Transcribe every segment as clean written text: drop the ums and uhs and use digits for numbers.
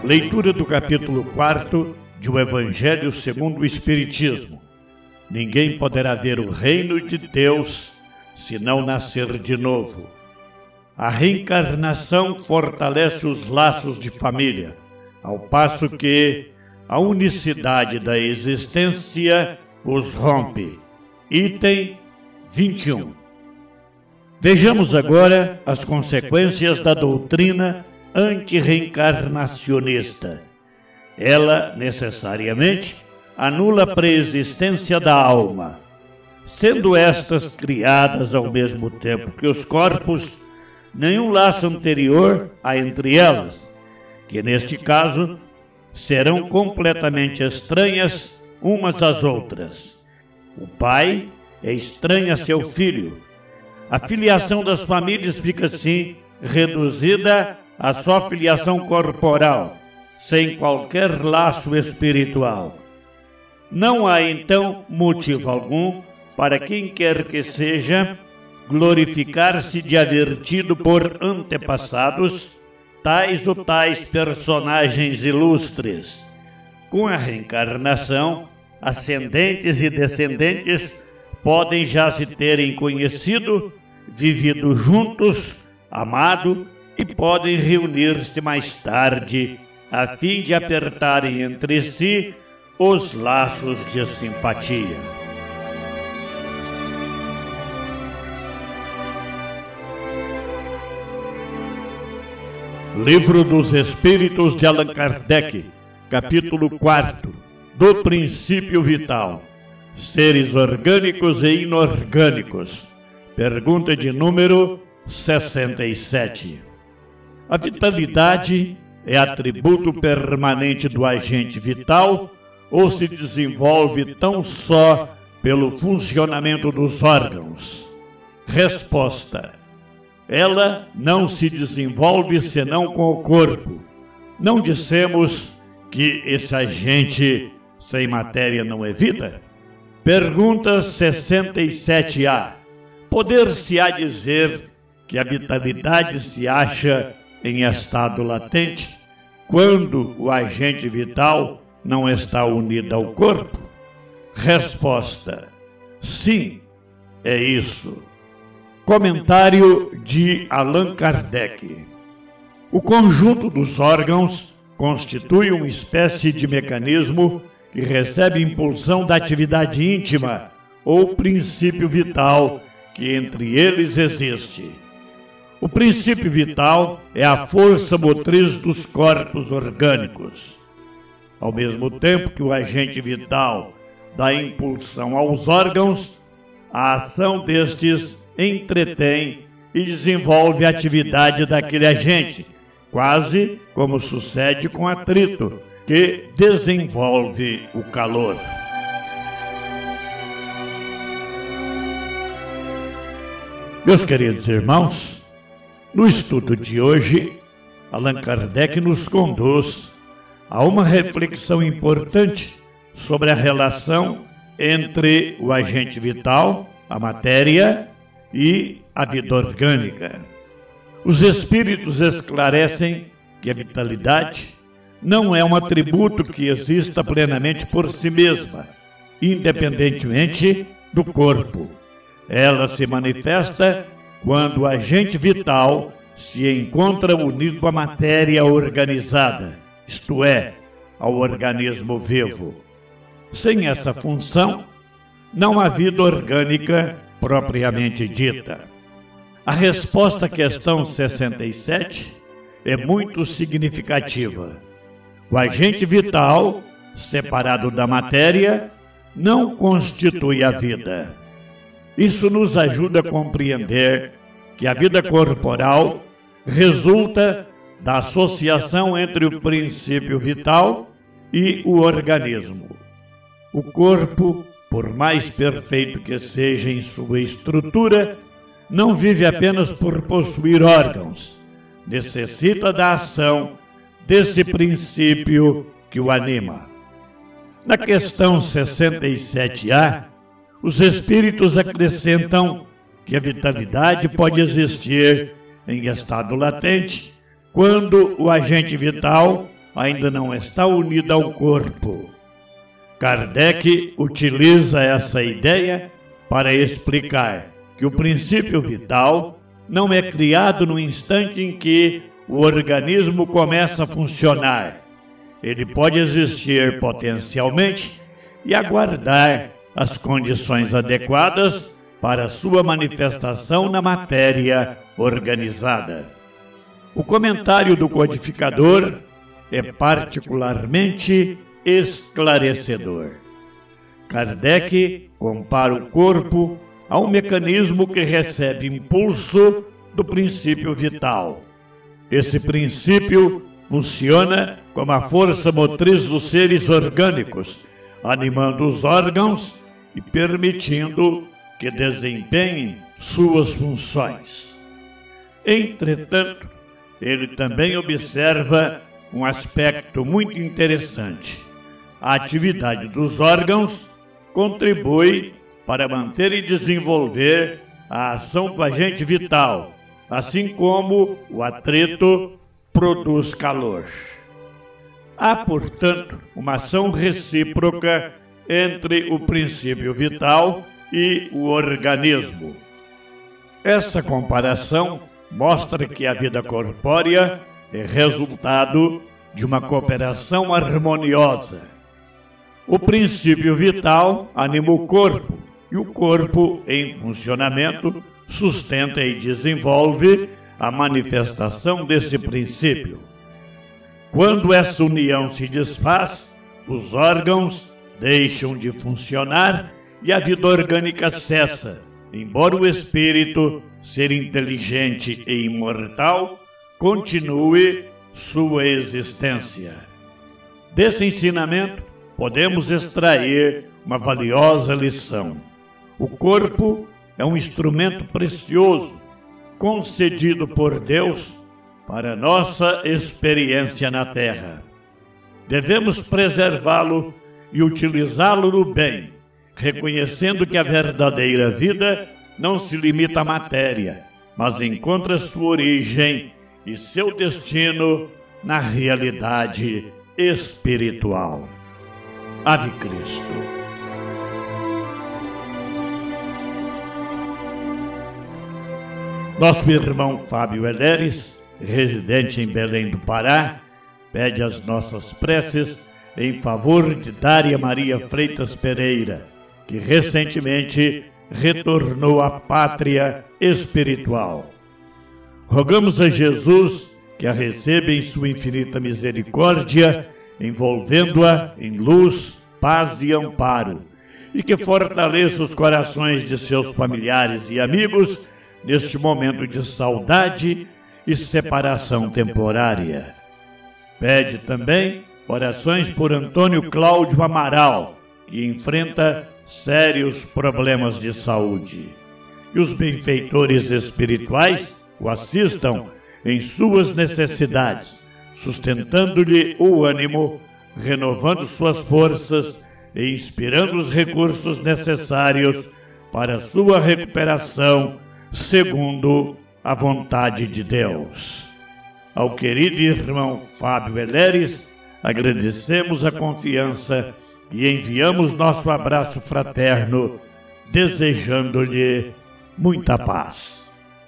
Leitura do capítulo 4 de O Evangelho segundo o Espiritismo. Ninguém poderá ver o reino de Deus se não nascer de novo. A reencarnação fortalece os laços de família, ao passo que a unicidade da existência os rompe. Item 21. Vejamos agora as consequências da doutrina antirreencarnacionista. Ela, necessariamente, anula a preexistência da alma, sendo estas criadas ao mesmo tempo que os corpos, nenhum laço anterior há entre elas, que neste caso serão completamente estranhas umas às outras. O pai é estranho a seu filho. A filiação das famílias fica assim reduzida à só filiação corporal, sem qualquer laço espiritual. Não há então motivo algum para quem quer que seja glorificar-se de haver tido por antepassados tais ou tais personagens ilustres. Com a reencarnação, ascendentes e descendentes podem já se terem conhecido, vivido juntos, amado, e podem reunir-se mais tarde a fim de apertarem entre si os laços de simpatia. Livro dos Espíritos de Allan Kardec, capítulo 4, do princípio vital, seres orgânicos e inorgânicos, pergunta de número 67. A vitalidade é atributo permanente do agente vital ou se desenvolve tão só pelo funcionamento dos órgãos? Resposta: ela não se desenvolve senão com o corpo. Não dissemos que esse agente sem matéria não é vida? Pergunta 67A. Poder-se-á dizer que a vitalidade se acha em estado latente quando o agente vital não está unido ao corpo? Resposta: sim, é isso. Comentário de Allan Kardec. O conjunto dos órgãos constitui uma espécie de mecanismo que recebe impulsão da atividade íntima ou princípio vital que entre eles existe. O princípio vital é a força motriz dos corpos orgânicos. Ao mesmo tempo que o agente vital dá impulsão aos órgãos, a ação destes entretém e desenvolve a atividade daquele agente, quase como sucede com atrito, que desenvolve o calor. Meus queridos irmãos, no estudo de hoje, Allan Kardec nos conduz a uma reflexão importante sobre a relação entre o agente vital, a matéria, e a vida orgânica. Os espíritos esclarecem que a vitalidade não é um atributo que exista plenamente por si mesma, independentemente do corpo. Ela se manifesta quando o agente vital se encontra unido à matéria organizada, isto é, ao organismo vivo. Sem essa função, não há vida orgânica propriamente dita. A resposta à questão 67 é muito significativa. O agente vital, separado da matéria, não constitui a vida. Isso nos ajuda a compreender que a vida corporal resulta da associação entre o princípio vital e o organismo. O corpo, por mais perfeito que seja em sua estrutura, não vive apenas por possuir órgãos. Necessita da ação desse princípio que o anima. Na questão 67A, os espíritos acrescentam que a vitalidade pode existir em estado latente quando o agente vital ainda não está unida ao corpo. Kardec utiliza essa ideia para explicar que o princípio vital não é criado no instante em que o organismo começa a funcionar. Ele pode existir potencialmente e aguardar as condições adequadas para sua manifestação na matéria organizada. O comentário do codificador é particularmente esclarecedor. Kardec compara o corpo a um mecanismo que recebe impulso do princípio vital. Esse princípio funciona como a força motriz dos seres orgânicos, animando os órgãos e permitindo que desempenhem suas funções. Entretanto, ele também observa um aspecto muito interessante. A atividade dos órgãos contribui para manter e desenvolver a ação do agente vital, assim como o atrito produz calor. Há, portanto, uma ação recíproca entre o princípio vital e o organismo. Essa comparação mostra que a vida corpórea é resultado de uma cooperação harmoniosa. O princípio vital anima o corpo, e o corpo, em funcionamento, sustenta e desenvolve a manifestação desse princípio. Quando essa união se desfaz, os órgãos deixam de funcionar e a vida orgânica cessa, embora o espírito, ser inteligente e imortal, continue sua existência. Desse ensinamento, podemos extrair uma valiosa lição. O corpo é um instrumento precioso, concedido por Deus para nossa experiência na Terra. Devemos preservá-lo e utilizá-lo no bem, reconhecendo que a verdadeira vida não se limita à matéria, mas encontra sua origem e seu destino na realidade espiritual. Ave Cristo. Nosso irmão Fábio Elleres, residente em Belém do Pará, pede as nossas preces em favor de Dária Maria Freitas Pereira, que recentemente retornou à pátria espiritual. Rogamos a Jesus que a receba em sua infinita misericórdia, envolvendo-a em luz, paz e amparo, e que fortaleça os corações de seus familiares e amigos neste momento de saudade e separação temporária. Pede também orações por Antônio Cláudio Amaral, que enfrenta sérios problemas de saúde. E os benfeitores espirituais o assistam em suas necessidades, sustentando-lhe o ânimo, renovando suas forças e inspirando os recursos necessários para sua recuperação, segundo a vontade de Deus. Ao querido irmão Fábio Elleres, agradecemos a confiança e enviamos nosso abraço fraterno, desejando-lhe muita paz.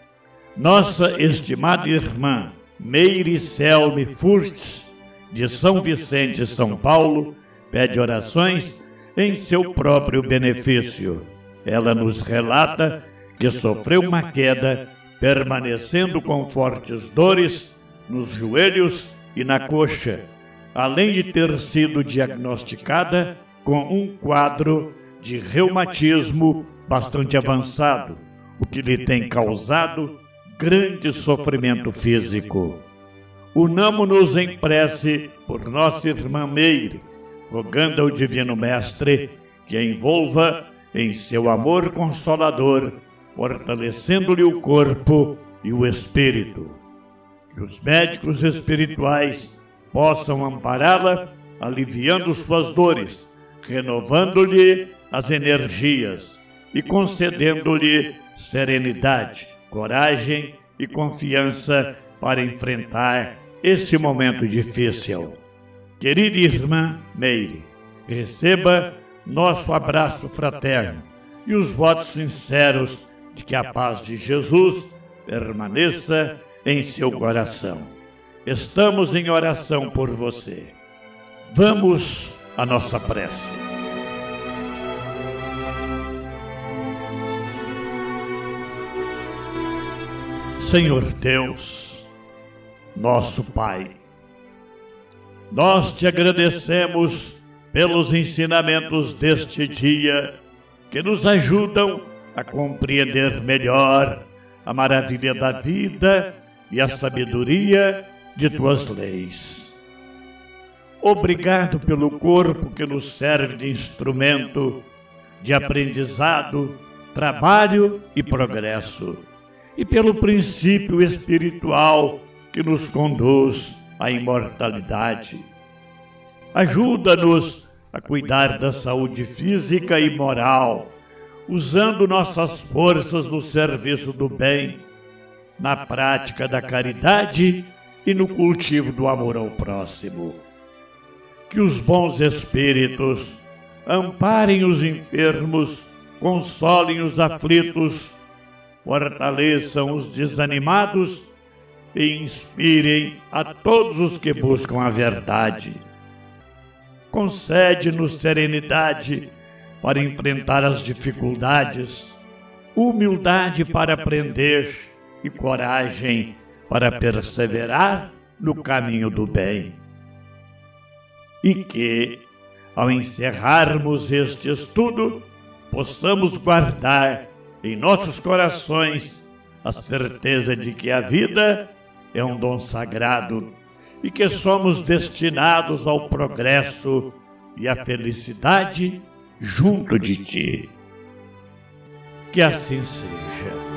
Nossa estimada irmã Meire Selme Furtes, de São Vicente, São Paulo, pede orações em seu próprio benefício. Ela nos relata que sofreu uma queda, permanecendo com fortes dores nos joelhos e na coxa, além de ter sido diagnosticada com um quadro de reumatismo bastante avançado, o que lhe tem causado grande sofrimento físico. Unamo-nos em prece por nossa irmã Meire, rogando ao Divino Mestre que a envolva em seu amor consolador, fortalecendo-lhe o corpo e o espírito. Que os médicos espirituais possam ampará-la, aliviando suas dores, renovando-lhe as energias e concedendo-lhe serenidade, coragem e confiança para enfrentar esse momento difícil. querida irmã Meire, receba nosso abraço fraterno e os votos sinceros de que a paz de Jesus permaneça em seu coração. Estamos em oração por você. Vamos à nossa prece. Senhor Deus, nosso Pai, nós te agradecemos pelos ensinamentos deste dia que nos ajudam a compreender melhor a maravilha da vida e a sabedoria de tuas leis. Obrigado pelo corpo que nos serve de instrumento de aprendizado, trabalho e progresso, e pelo princípio espiritual que nos conduz à imortalidade. Ajuda-nos a cuidar da saúde física e moral, usando nossas forças no serviço do bem, na prática da caridade e no cultivo do amor ao próximo. Que os bons espíritos amparem os enfermos, consolem os aflitos, fortaleçam os desanimados e inspirem a todos os que buscam a verdade. Concede-nos serenidade para enfrentar as dificuldades, humildade para aprender e coragem para perseverar no caminho do bem. E que, ao encerrarmos este estudo, possamos guardar em nossos corações a certeza de que a vida é um dom sagrado e que somos destinados ao progresso e à felicidade junto de ti. Que assim seja.